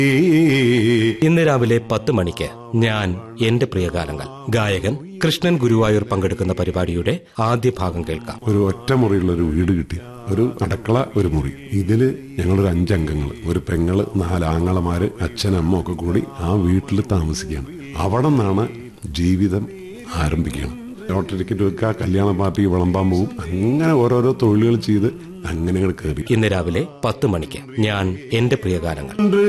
ഇന്ന് രാവിലെ 10 മണിക്ക് ഞാൻ എന്റെ പ്രിയകാലങ്ങൾ ഗായകൻ കൃഷ്ണൻ ഗുരുവായൂർ പങ്കെടുക്കുന്ന പരിപാടിയുടെ ആദ്യ ഭാഗം കേൾക്കാം. ഒരു ഒറ്റമുറിയുള്ള ഒരു വീട് കിട്ടി, ഒരു അടുക്കള, ഒരു മുറി. ഇതില് ഞങ്ങളൊരു 5 അംഗങ്ങൾ, ഒരു പെങ്ങള്, 4 ആങ്ങളമാര്, അച്ഛനമ്മ ഒക്കെ കൂടി ആ വീട്ടിൽ താമസിക്കുകയാണ്. അവിടെ നിന്നാണ് ജീവിതം ആരംഭിക്കുകയാണ്. ലോട്ടറി ടിക്കറ്റ് വെക്കുക, കല്യാണ പാർട്ടിക്ക് വിളമ്പാൻ പോകും, അങ്ങനെ ഓരോരോ തൊഴിലുകൾ ചെയ്ത് അങ്ങനെ കയറി. ഇന്ന് രാവിലെ 10 മണിക്ക് ഞാൻ എന്റെ പ്രിയകാലങ്ങൾ.